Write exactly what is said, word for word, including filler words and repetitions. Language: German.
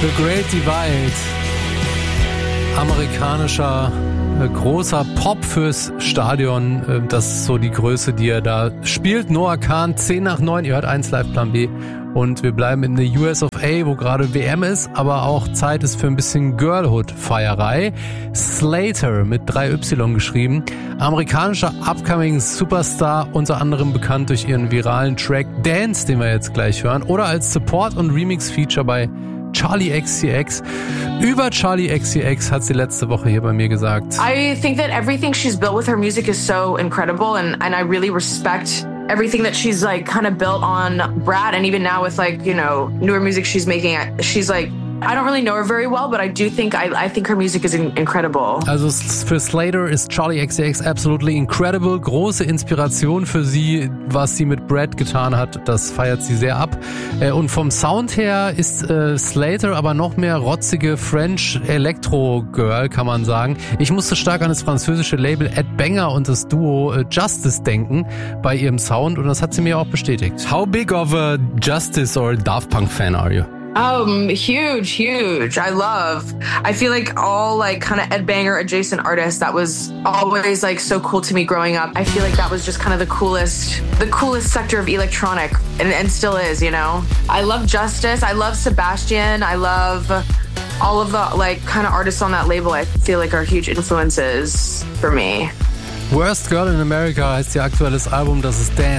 The Great Divide. Amerikanischer äh, großer Pop fürs Stadion. Äh, das ist so die Größe, die er da spielt. Noah Kahan, zehn nach neun. Ihr hört eins Live Plan B. Und wir bleiben in der U S of A, wo gerade W M ist, aber auch Zeit ist für ein bisschen Girlhood-Feierei. Slater mit drei Y geschrieben. Amerikanischer Upcoming Superstar, unter anderem bekannt durch ihren viralen Track Dance, den wir jetzt gleich hören, oder als Support- und Remix-Feature bei Charli X C X. Über Charli X C X hat sie letzte Woche hier bei mir gesagt. I think that everything she's built with her music is so incredible, and, and I really respect everything that she's like kind of built on Brad, and even now with like, you know, newer music she's making, she's like, I don't really know her very well, but I do think I, I think her music is in, incredible. Also für Slater ist Charli X C X absolutely incredible. Große Inspiration für sie, was sie mit Brad getan hat. Das feiert sie sehr ab. Und vom Sound her ist äh, Slater aber noch mehr rotzige French Electro Girl, kann man sagen. Ich musste stark an das französische Label Ed Banger und das Duo äh, Justice denken bei ihrem Sound, und das hat sie mir auch bestätigt. How big of a Justice or Daft Punk fan are you? Um, huge, huge. I love, I feel like all like kind of Ed Banger adjacent artists, that was always like so cool to me growing up. I feel like that was just kind of the coolest, the coolest sector of electronic, and, and still is, you know? I love Justice. I love Sebastian. I love all of the like kind of artists on that label. I feel like are huge influences for me. Worst Girl in America heißt ihr aktuelles Album, das ist Dance.